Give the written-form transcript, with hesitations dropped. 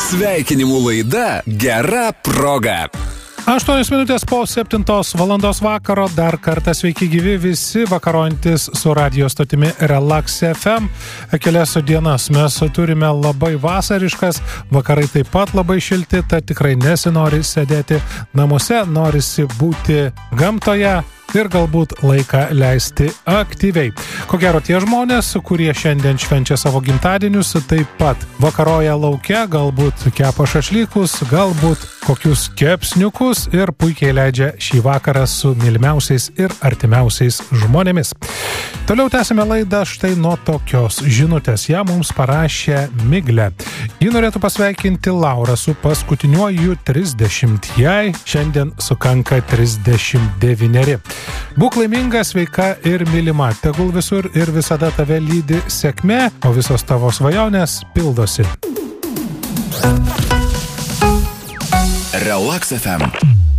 Sveikinimų laida Gera proga. 8 minutės po 7 valandos vakaro. Dar kartą sveiki gyvi visi vakarojantis su radio stotimi Relax FM. Kelias dienas mes turime labai vasariškas, vakarai taip pat labai šilti, tad tikrai nesinori sėdėti namuose, norisi būti gamtoje ir galbūt laiką leisti aktyviai. Ko gero tie žmonės, kurie šiandien švenčia savo gimtadienius, taip pat vakaroja lauke, galbūt kepa šašlykus, galbūt kokius kepsniukus ir puikiai leidžia šį vakarą su mylimiausiais ir artimiausiais žmonėmis. Toliau tęsime laidą štai nuo tokios žinutės. Ja mums parašė Miglė. Ji norėtų pasveikinti Laurą su paskutiniuoju 30. Jai šiandien sukanka 39. Būk laiminga, sveika ir mylima. Tegul visur ir visada tave lydi sėkmė, o visos tavo svajonės pildosi. Relax FM.